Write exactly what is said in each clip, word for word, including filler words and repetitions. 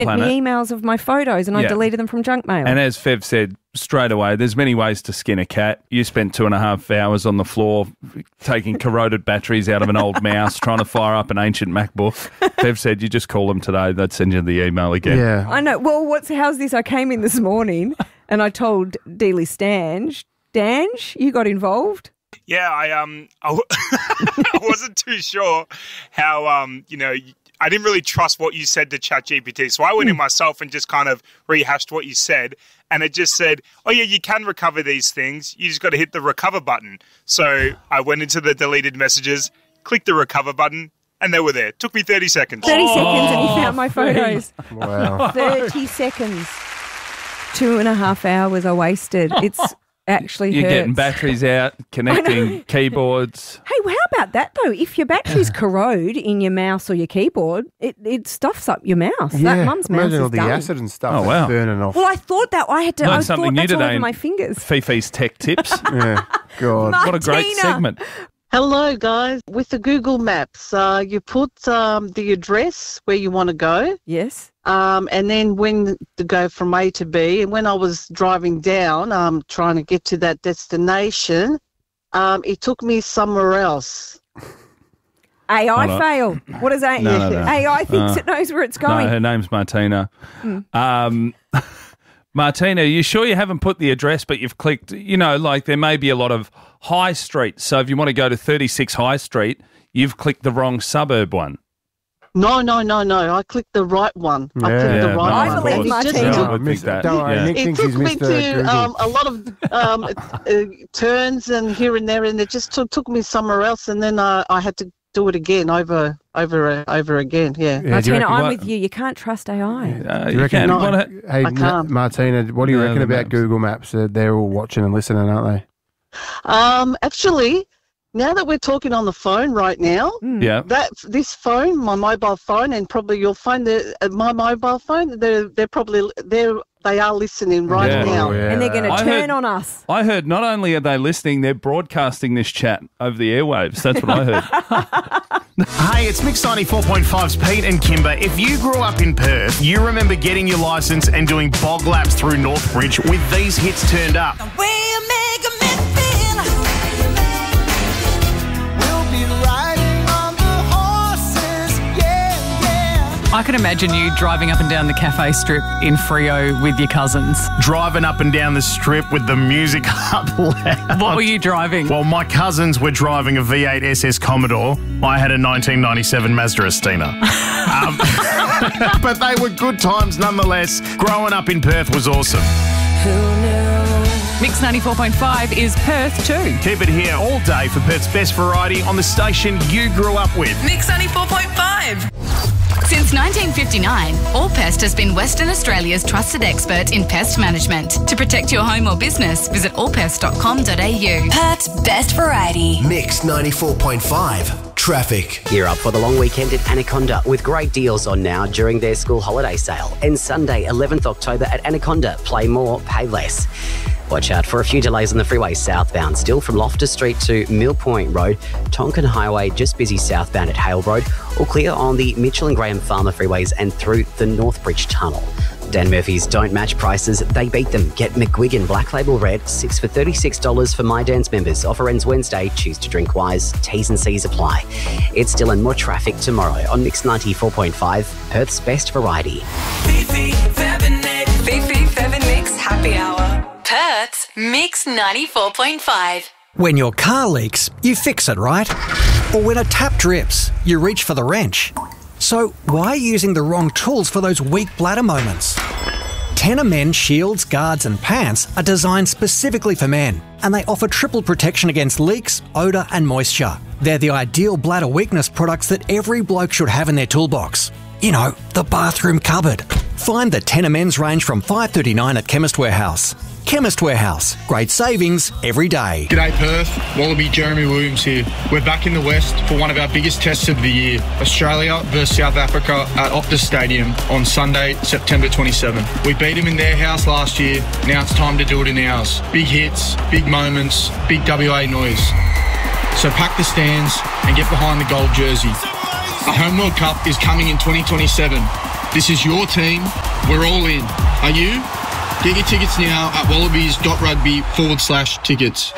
planet. Me emails of my photos and Yeah. I deleted them from junk mail. And as Fev said straight away, there's many ways to skin a cat. You spent two and a half hours on the floor taking corroded batteries out of an old mouse, trying to fire up an ancient MacBook. Fev said you just call them today, they'd send you the email again. Yeah. I know. Well, what's how's this? I came in this morning and I told Dealey Stange, Dange, you got involved. Yeah, I um, I, w- I wasn't too sure how um, you know, I didn't really trust what you said to ChatGPT, so I went in myself and just kind of rehashed what you said, and it just said, "Oh yeah, you can recover these things. You just got to hit the recover button." So I went into the deleted messages, clicked the recover button, and they were there. Took me thirty seconds. thirty seconds and he found my photos. Wow. thirty seconds. Two and a half hours I wasted. It's actually You're hurts. getting batteries out, connecting keyboards. Hey, well, how about that though? If your batteries corrode in your mouse or your keyboard, it, it stuffs up your mouse. Yeah. That mum's mouse Imagine is all the done. acid and stuff Oh, that's wow. burning off. Well, I thought that I had to. Learned I something thought new that's all today over in my fingers. Fifi's Tech Tips. yeah. God. Mark- What a great Martina. segment. Hello, guys. With the Google Maps, uh, you put um, the address where you want to go, Yes. um, and then when to go from A to B. And when I was driving down, um, trying to get to that destination, um, it took me somewhere else. A I Hold on. fail. What is that? No, no, no. A I thinks Uh, it knows where it's No, going. her name's Martina. Um, Martina, you sure you haven't put the address, but you've clicked, you know, like there may be a lot of High Street. So if you want to go to thirty-six High Street, you've clicked the wrong suburb one. No, no, no, no. I clicked the right one. I Yeah. clicked Yeah, the right no, I one. believe And it just Martina. Yeah, took- I would think that. Don't worry, Yeah. Nick It thinks took he's me Mister to Google. um, a lot of um, uh, turns and here and there, and it just took, took me somewhere else, and then uh, I had to do it again over, over, uh, over again. Yeah. Yeah, do you Martina, reckon- I'm what- with you. You can't trust A I. Uh, Do you you reckon? can. No. Wanna- Hey, I can't. Martina, what do you No, reckon the about maps. Google Maps? Uh, they're all watching and listening, aren't they? Um, actually, now that we're talking on the phone right now, yeah. that this phone, my mobile phone, and probably your phone, the, uh, my mobile phone, they're they're probably they're they are listening right Yeah. now. Oh, yeah, And they're going to I turn heard- on us. I heard not only are they listening, they're broadcasting this chat over the airwaves. That's what I heard. Hey, it's Mix ninety-four point five's Pete and Kimber. If you grew up in Perth, you remember getting your licence and doing bog laps through Northbridge with these hits turned up. I can imagine you driving up and down the cafe strip in Freo with your cousins. Driving up and down the strip with the music up loud. What were you driving? Well, my cousins were driving a V eight S S Commodore. I had a nineteen ninety-seven Mazda Estina. um, but they were good times nonetheless. Growing up in Perth was awesome. Mix ninety-four point five is Perth too. Keep it here all day for Perth's best variety on the station you grew up with. Mix ninety-four point five. Since nineteen fifty-nine, Allpest has been Western Australia's trusted expert in pest management. To protect your home or business, visit allpest dot com dot a u. Perth's best variety. Mix ninety-four point five. Traffic. Gear up for the long weekend at Anaconda with great deals on now during their school holiday sale. And Sunday, eleventh October at Anaconda, play more, pay less. Watch out for a few delays on the freeway southbound, still from Loftus Street to Mill Point Road. Tonkin Highway just busy southbound at Hale Road. All clear on the Mitchell and Graham Farmer freeways and through the Northbridge Tunnel. Dan Murphy's don't match prices, they beat them. Get McGuigan Black Label Red, six for thirty-six dollars for My Dance members. Offer ends Wednesday. Choose to drink wise. T's and C's apply. It's still in more traffic tomorrow on Mix ninety-four point five, Perth's best variety. Fifi, Feb and Nick. Fifi, Feb and Nick's happy hour. Perth's Mix ninety-four point five. When your car leaks, you fix it, right? Or when a tap drips, you reach for the wrench. So why are you using the wrong tools for those weak bladder moments? Tenor Men shields, guards and pants are designed specifically for men, and they offer triple protection against leaks, odour and moisture. They're the ideal bladder weakness products that every bloke should have in their toolbox. You know, the bathroom cupboard. Find the Tenor Men's range from five dollars thirty-nine at Chemist Warehouse. Chemist Warehouse. Great savings every day. G'day Perth, Wallaby Jeremy Williams here. We're back in the West for one of our biggest tests of the year, Australia versus South Africa at Optus Stadium on Sunday, September twenty-seventh. We beat them in their house last year, now it's time to do it in ours. Big hits, big moments, big W A noise. So pack the stands and get behind the gold jersey. A Home World Cup is coming in twenty twenty-seven. This is your team. We're all in. Are you? Get your tickets now at wallabies.rugby forward slash tickets.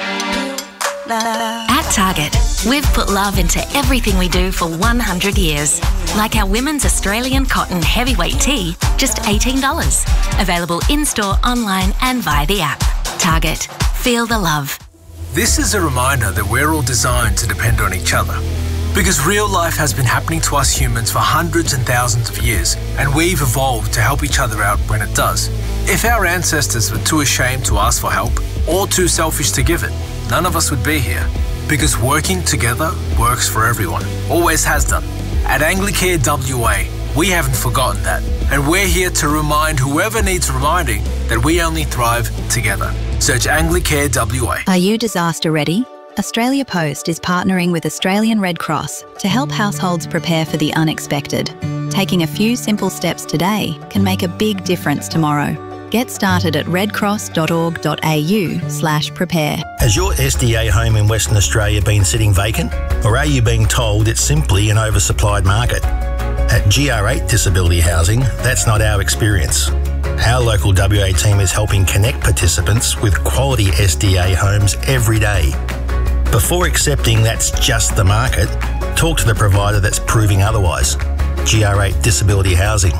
At Target, we've put love into everything we do for one hundred years. Like our women's Australian cotton heavyweight tee, just eighteen dollars. Available in-store, online and via the app. Target. Feel the love. This is a reminder that we're all designed to depend on each other. Because real life has been happening to us humans for hundreds and thousands of years, and we've evolved to help each other out when it does. If our ancestors were too ashamed to ask for help, or too selfish to give it, none of us would be here. Because working together works for everyone. Always has done. At Anglicare W A, we haven't forgotten that. And we're here to remind whoever needs reminding that we only thrive together. Search Anglicare W A. Are you disaster ready? Australia Post is partnering with Australian Red Cross to help households prepare for the unexpected. Taking a few simple steps today can make a big difference tomorrow. Get started at redcross.org.au slash prepare. Has your S D A home in Western Australia been sitting vacant? Or are you being told it's simply an oversupplied market? At G R eight Disability Housing, that's not our experience. Our local W A team is helping connect participants with quality S D A homes every day. Before accepting that's just the market, talk to the provider that's proving otherwise. G R eight Disability Housing.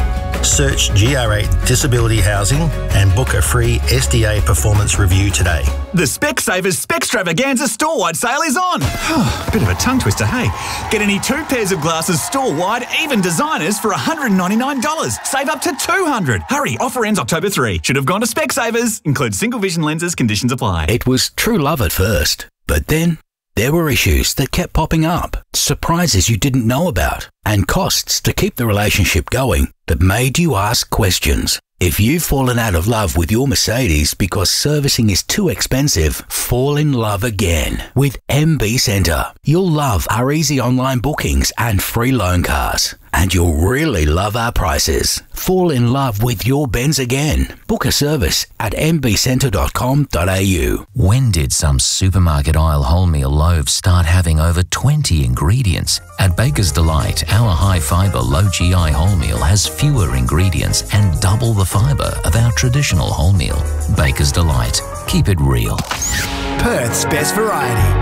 Search G R eight Disability Housing and book a free S D A performance review today. The Specsavers Specstravaganza store-wide sale is on. Bit of a tongue twister, hey? Get any two pairs of glasses store-wide, even designers, for one hundred ninety-nine dollars. Save up to two hundred dollars. Hurry, offer ends October third. Should have gone to Specsavers. Includes single vision lenses, conditions apply. It was true love at first, but then there were issues that kept popping up, surprises you didn't know about, and costs to keep the relationship going that made you ask questions. If you've fallen out of love with your Mercedes because servicing is too expensive, fall in love again with M B Centre. You'll love our easy online bookings and free loan cars. And you'll really love our prices. Fall in love with your Benz again. Book a service at m b centre dot com dot a u. When did some supermarket aisle wholemeal loaves start having over twenty ingredients? At Baker's Delight, our high-fibre, low-G I wholemeal has fewer ingredients and double the fibre of our traditional wholemeal. Baker's Delight. Keep it real. Perth's best variety.